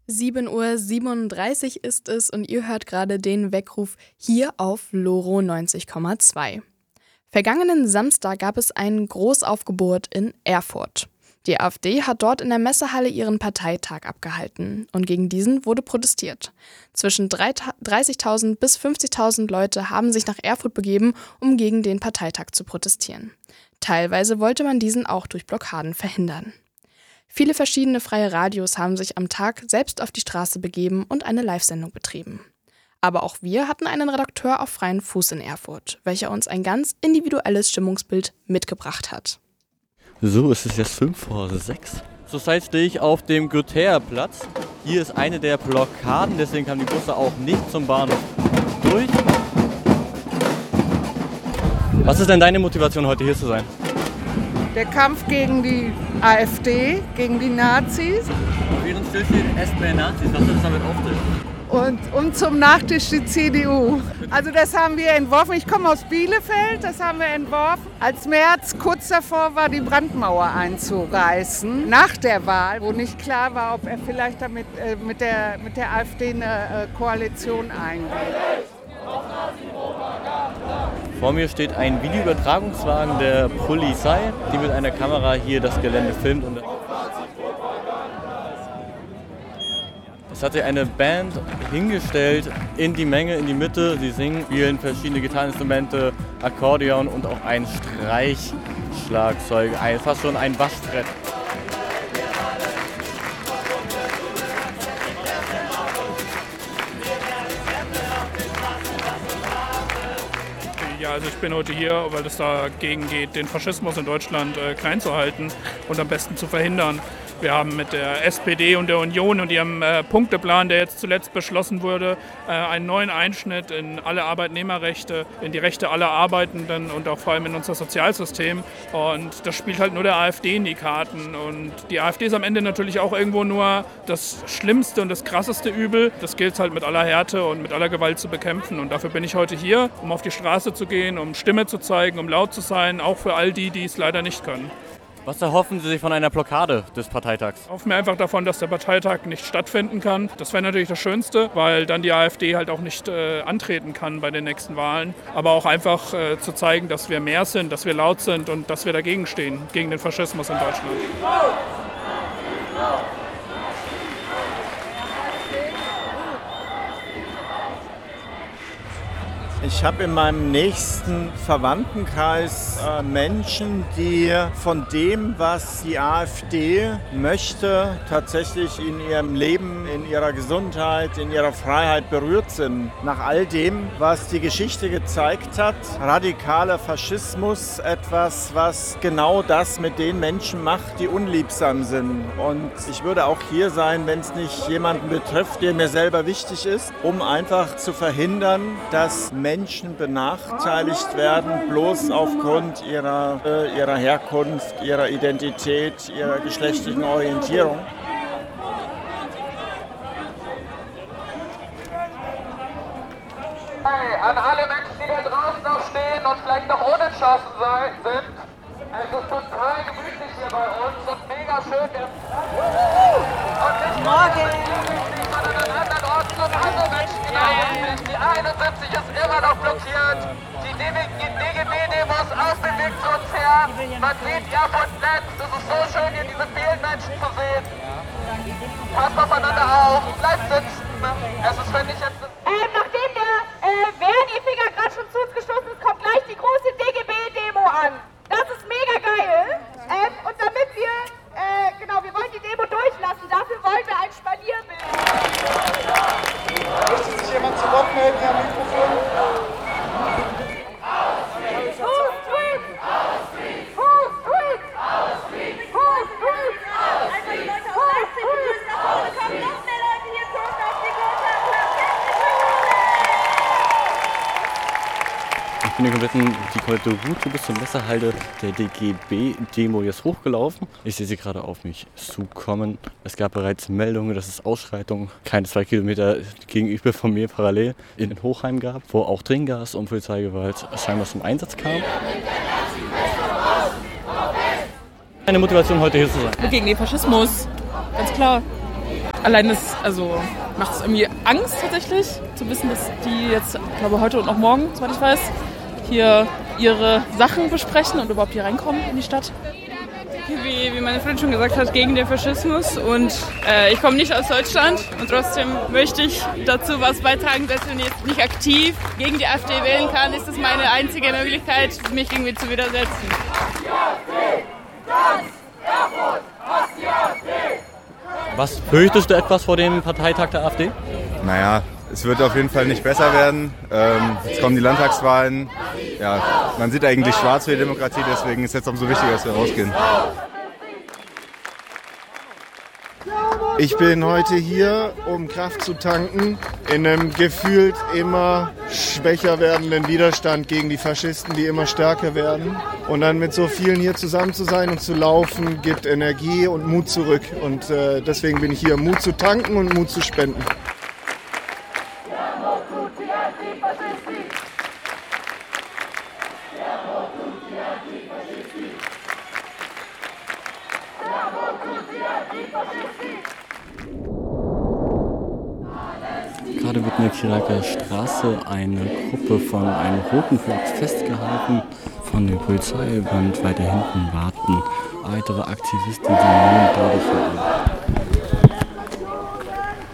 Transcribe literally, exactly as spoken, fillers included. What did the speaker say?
sieben Uhr siebenunddreißig ist es und ihr hört gerade den Weckruf hier auf Loro neunzig Komma zwei. Vergangenen Samstag gab es ein Großaufgebot in Erfurt. Die AfD hat dort in der Messehalle ihren Parteitag abgehalten und gegen diesen wurde protestiert. Zwischen dreißigtausend bis fünfzigtausend Leute haben sich nach Erfurt begeben, um gegen den Parteitag zu protestieren. Teilweise wollte man diesen auch durch Blockaden verhindern. Viele verschiedene freie Radios haben sich am Tag selbst auf die Straße begeben und eine Live-Sendung betrieben. Aber auch wir hatten einen Redakteur auf freien Fuß in Erfurt, welcher uns ein ganz individuelles Stimmungsbild mitgebracht hat. So, es ist jetzt fünf vor sechs. Zurzeit stehe ich auf dem Goetheerplatz. Hier ist eine der Blockaden, deswegen kamen die Busse auch nicht zum Bahnhof durch. Was ist denn deine Motivation, heute hier zu sein? Der Kampf gegen die AfD, gegen die Nazis. Während still steht S B Nazis, was hat das damit auf sich? Und, und zum Nachtisch die C D U. Also das haben wir entworfen. Ich komme aus Bielefeld, das haben wir entworfen. Als Merz kurz davor war, die Brandmauer einzureißen. Nach der Wahl, wo nicht klar war, ob er vielleicht damit äh, mit, der, mit der AfD eine äh, Koalition eingeht. Vor mir steht ein Videoübertragungswagen der Polizei, die mit einer Kamera hier das Gelände filmt. Und es hat sich eine Band hingestellt in die Menge, in die Mitte. Sie singen, spielen verschiedene Gitarreninstrumente, Akkordeon und auch ein Streichschlagzeug, ein, fast schon ein Waschbrett. Ja, also ich bin heute hier, weil es dagegen geht, den Faschismus in Deutschland äh, klein zu halten und am besten zu verhindern. Wir haben mit der S P D und der Union und ihrem äh, Punkteplan, der jetzt zuletzt beschlossen wurde, äh, einen neuen Einschnitt in alle Arbeitnehmerrechte, in die Rechte aller Arbeitenden und auch vor allem in unser Sozialsystem. Und das spielt halt nur der AfD in die Karten. Und die AfD ist am Ende natürlich auch irgendwo nur das schlimmste und das krasseste Übel. Das gilt halt mit aller Härte und mit aller Gewalt zu bekämpfen. Und dafür bin ich heute hier, um auf die Straße zu gehen, um Stimme zu zeigen, um laut zu sein, auch für all die, die es leider nicht können. Was erhoffen Sie sich von einer Blockade des Parteitags? Ich hoffe mir einfach davon, dass der Parteitag nicht stattfinden kann. Das wäre natürlich das Schönste, weil dann die AfD halt auch nicht äh, antreten kann bei den nächsten Wahlen. Aber auch einfach äh, zu zeigen, dass wir mehr sind, dass wir laut sind und dass wir dagegen stehen, gegen den Faschismus in Deutschland. Ich habe in meinem nächsten Verwandtenkreis äh, Menschen, die von dem, was die AfD möchte, tatsächlich in ihrem Leben, in ihrer Gesundheit, in ihrer Freiheit berührt sind. Nach all dem, was die Geschichte gezeigt hat, radikaler Faschismus, etwas, was genau das mit den Menschen macht, die unliebsam sind. Und ich würde auch hier sein, wenn es nicht jemanden betrifft, der mir selber wichtig ist, um einfach zu verhindern, dass Menschen Menschen benachteiligt werden, bloß aufgrund ihrer, äh, ihrer Herkunft, ihrer Identität, ihrer geschlechtlichen Orientierung. Hey, an alle Menschen, die da draußen noch stehen und vielleicht noch unentschlossen sind, es ist total gemütlich hier bei uns und mega schön. Und nicht morgen, sondern an anderen Orten und andere Menschen, die da sind. Die einundsiebzig ist immer noch blockiert. Die D G B-Demos aus dem Weg zu uns her. Man sieht Erfurt Netz. Es ist so schön, hier diese vielen Menschen zu sehen. Passt aufeinander auf, bleibt sitzen. Es ist, wenn ich jetzt... Ähm, nachdem der äh, Verdi-Finger gerade schon zu uns gestoßen ist, kommt gleich die große D G B-Demo an. Das ist mega geil. Ähm, und damit wir, äh, genau, wir wollen die Demo durchlassen. Dafür wollen wir ein Spalierbild. Möchte sich jemand zu Wort melden, Herr Mikrofon? Also die Leute aus Leipzig müssen nach Hause kommen. Noch mehr Leute hier zu uns auf die Ich bin ja komplett die komplette Route bis zur Messehalde der D G B-Demo jetzt hochgelaufen. Ich sehe sie gerade auf mich zukommen. Es gab bereits Meldungen, dass es Ausschreitungen keine zwei Kilometer gegenüber von mir parallel in den Hochheim gab, wo auch Tränengas und Polizeigewalt scheinbar zum Einsatz kam. Eine Motivation, heute hier zu sein? Gegen den Faschismus, ganz klar. Allein das, also macht es irgendwie Angst tatsächlich, zu wissen, dass die jetzt, ich glaube heute und auch morgen, soweit ich weiß, hier ihre Sachen besprechen und überhaupt hier reinkommen in die Stadt. Wie, wie meine Freundin schon gesagt hat, gegen den Faschismus und äh, ich komme nicht aus Deutschland und trotzdem möchte ich dazu was beitragen, dass wenn ich jetzt nicht aktiv gegen die AfD wählen kann, ist das meine einzige Möglichkeit, mich irgendwie zu widersetzen. Was fürchtest du etwas vor dem Parteitag der AfD? Naja, es wird auf jeden Fall nicht besser werden. Ähm, jetzt kommen die Landtagswahlen. Ja, man sieht eigentlich schwarz für die Demokratie, deswegen ist es jetzt umso wichtiger, dass wir rausgehen. Ich bin heute hier, um Kraft zu tanken, in einem gefühlt immer schwächer werdenden Widerstand gegen die Faschisten, die immer stärker werden. Und dann mit so vielen hier zusammen zu sein und zu laufen, gibt Energie und Mut zurück. Und äh, deswegen bin ich hier, Mut zu tanken und Mut zu spenden. Gerade wird in der Kiraker Straße eine Gruppe von einem roten Flagg festgehalten. Von der Polizeiband weiter hinten warten weitere Aktivisten, die nun dadurch